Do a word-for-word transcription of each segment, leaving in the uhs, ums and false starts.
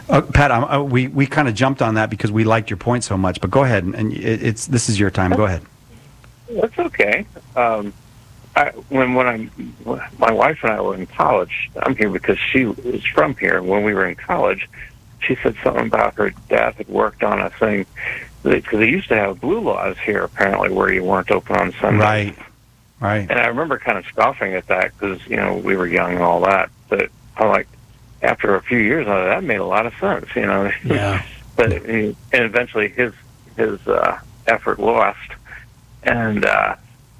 Uh, Pat, I'm, uh, we we kind of jumped on that because we liked your point so much. But go ahead, and, and it, it's this is your time. Go ahead. That's okay. Um, I, when when I my wife and I were in college, I'm here because she was from here. When we were in college, she said something about her dad had worked on a thing because they used to have blue laws here apparently where you weren't open on Sundays. Right. Right. And I remember kind of scoffing at that because, you know, we were young and all that. But I'm like, after a few years, uh, that made a lot of sense, you know. Yeah. But and eventually his his uh, effort lost. And, uh,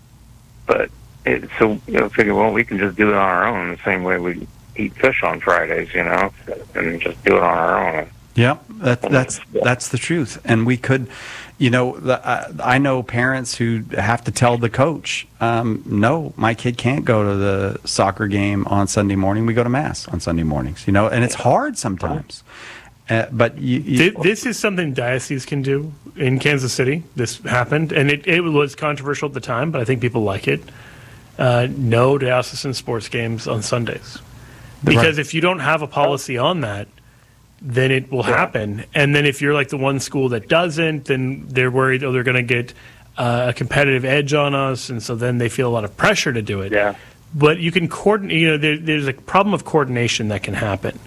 but, it, so, you know, figure, well, we can just do it on our own the same way we eat fish on Fridays, you know, and just do it on our own. Yeah, that, that's that's the truth. And we could, you know, the, uh, I know parents who have to tell the coach, um, no, my kid can't go to the soccer game on Sunday morning. We go to Mass on Sunday mornings, you know, and it's hard sometimes. Uh, but you, you, this is something dioceses can do in Kansas City. This happened, and it, it was controversial at the time, but I think people like it. Uh, no diocesan sports games on Sundays. Because right. if you don't have a policy on that, then it will happen. And then if you're like the one school that doesn't, then they're worried, oh, they're going to get uh, a competitive edge on us, and so then they feel a lot of pressure to do it. Yeah. But you can coordinate, you know, there, there's a problem of coordination that can happen.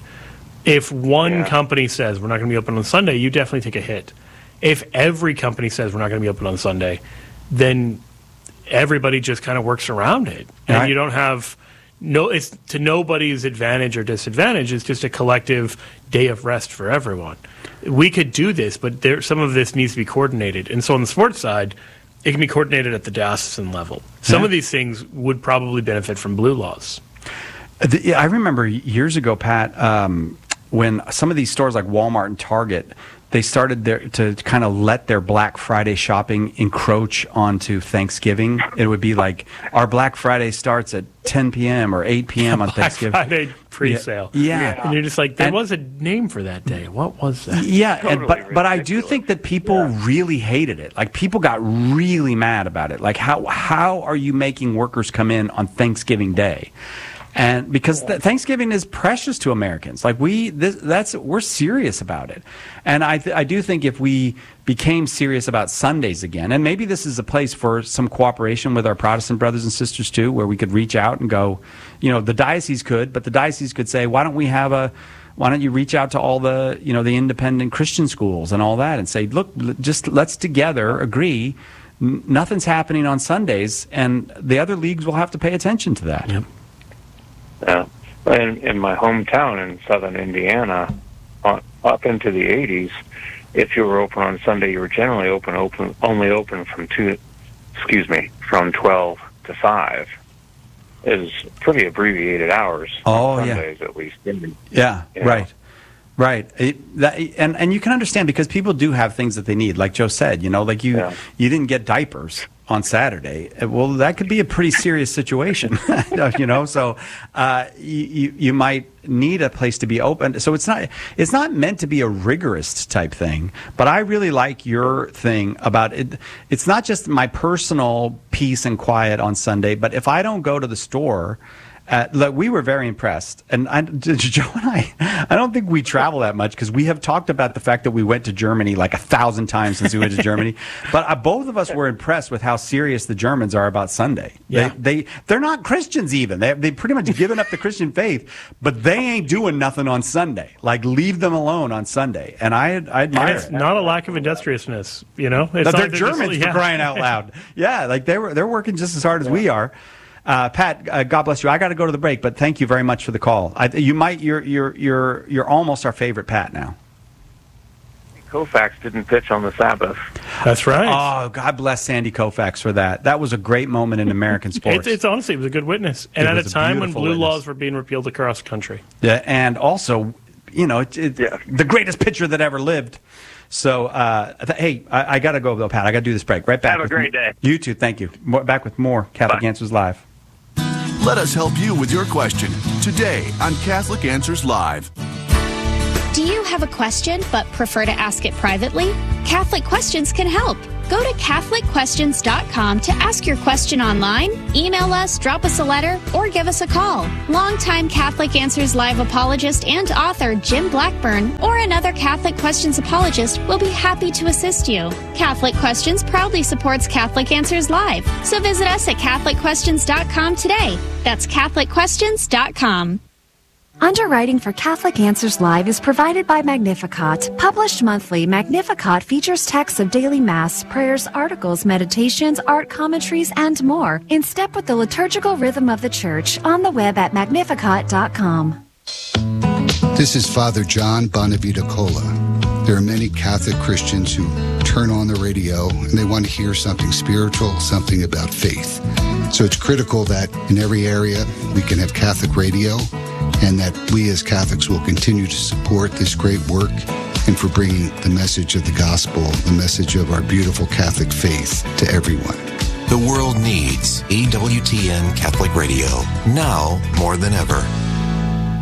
If one yeah. company says we're not going to be open on Sunday, you definitely take a hit. If every company says we're not going to be open on Sunday, then everybody just kind of works around it. And right. you don't have... No, it's to nobody's advantage or disadvantage. It's just a collective day of rest for everyone. We could do this, but there, some of this needs to be coordinated. And so on the sports side, it can be coordinated at the diocesan level. Some yeah. of these things would probably benefit from blue laws. The, I remember years ago, Pat, um, when some of these stores like Walmart and Target, they started their, to kind of let their Black Friday shopping encroach onto Thanksgiving. It would be like our Black Friday starts at ten p.m. or eight p.m. on Black Thanksgiving. Friday pre-sale. Yeah. yeah. And you're just like, there and, was a name for that day. What was that? Yeah, totally and, but but I do think that people yeah. really hated it. Like, people got really mad about it. Like, how how are you making workers come in on Thanksgiving Day? And because th- Thanksgiving is precious to Americans, like we, this, that's we're serious about it, and I, th- I do think if we became serious about Sundays again, and maybe this is a place for some cooperation with our Protestant brothers and sisters too, where we could reach out and go, you know, the diocese could, but the diocese could say, why don't we have a, why don't you reach out to all the, you know, the independent Christian schools and all that, and say, look, just let's together agree, n- nothing's happening on Sundays, and the other leagues will have to pay attention to that. Yep. Yeah, in, in my hometown in southern Indiana, uh, up into the eighties, if you were open on Sunday, you were generally open, open only open from two, excuse me, from twelve to five. Is pretty abbreviated hours. Oh, on yeah. Sundays, at least. Yeah, you know? right. Right, it, that, and and you can understand because people do have things that they need, like Joe said. You know, like you yeah. you didn't get diapers on Saturday. Well, that could be a pretty serious situation. You know, so uh, you you might need a place to be open. So it's not it's not meant to be a rigorous type thing. But I really like your thing about it. It's not just my personal peace and quiet on Sunday, but if I don't go to the store. Uh, look, we were very impressed, and I, Joe and I, I don't think we travel that much because we have talked about the fact that we went to Germany like a thousand times since we went to Germany. But uh, both of us were impressed with how serious the Germans are about Sunday. Yeah. They, they they're not Christians even. They they pretty much given up the Christian faith, but they ain't doing nothing on Sunday. Like, leave them alone on Sunday, and I I admire and it's it. Not a lack of industriousness, you know. It's But they're not, Germans just, for yeah. crying out loud. Yeah, like they were they're working just as hard as we are. Uh, Pat, uh, God bless you. I got to go to the break, but thank you very much for the call. I, you might, you're, you're, you're, you're almost our favorite Pat now. Koufax didn't pitch on the Sabbath. That's right. Oh, God bless Sandy Koufax for that. That was a great moment in American sports. It's, it's honestly, it was a good witness, and It at a was a time when beautiful blue witness. laws were being repealed across the country. Yeah, and also, you know, it, it, Yeah. the greatest pitcher that ever lived. So, uh, th- hey, I, I got to go though, Pat. I got to do this break. Right back. Have a with great mo- day. You too. Thank you. More, back with more Catholic Bye. Answers Live. Let us help you with your question today on Catholic Answers Live. Do you have a question but prefer to ask it privately? Catholic Questions can help. Go to Catholic Questions dot com to ask your question online, email us, drop us a letter, or give us a call. Longtime Catholic Answers Live apologist and author Jim Blackburn or another Catholic Questions apologist will be happy to assist you. Catholic Questions proudly supports Catholic Answers Live, so visit us at Catholic Questions dot com today. That's Catholic Questions dot com. Underwriting for Catholic Answers Live is provided by Magnificat. Published monthly, Magnificat features texts of daily Mass, prayers, articles, meditations, art commentaries, and more, in step with the liturgical rhythm of the Church, on the web at magnificat dot com. This is Father John Bonavita Cola. There are many Catholic Christians who turn on the radio and they want to hear something spiritual, something about faith. So it's critical that in every area we can have Catholic radio, and that we as Catholics will continue to support this great work and for bringing the message of the gospel, the message of our beautiful Catholic faith to everyone. The world needs E W T N Catholic Radio, now more than ever.